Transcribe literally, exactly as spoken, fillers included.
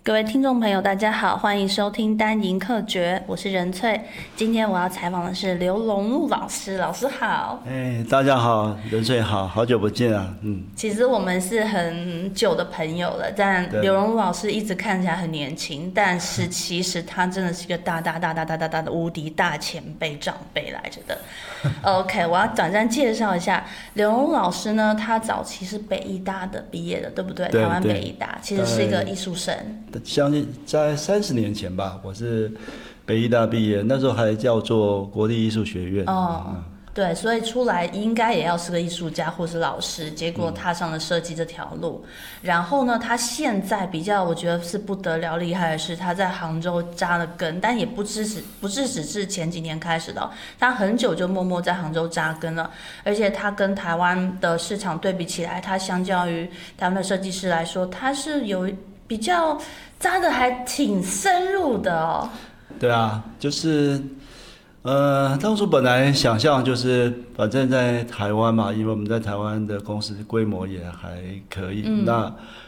各位听众朋友，大家好，欢迎收听单营客诀，我是任翠。今天我要采访的是刘龙禄老师，老师好。 哎，大家好，任翠好，好久不见啊，嗯。 其实我们是很久的朋友了，但刘龙禄老师一直看起来很年轻，但是其实他真的是一个大大大大大大大的无敌大前辈长辈来着的。OK， 我要短暂介绍一下刘龙禄老师呢，他早期是北艺大的毕业的，对不对？ 对台湾北艺大其实是一个艺术生。 相信在三十年前吧，我是北艺大毕业，那时候还叫做国立艺术学院。 哦， 嗯、 对，所以出来应该也要是个艺术家或是老师，结果踏上了设计这条路。嗯、然后呢，他现在比较我觉得是不得了厉害的是，他在杭州扎了根，但也不只是不是只是前几年开始的、哦，他很久就默默在杭州扎根了，而且他跟台湾的市场对比起来，他相较于台湾的设计师来说，他是有比较扎的还挺深入的哦。 对啊，就是，呃，当初本来想象就是，反正在台湾嘛，因为我们在台湾的公司规模也还可以，嗯、那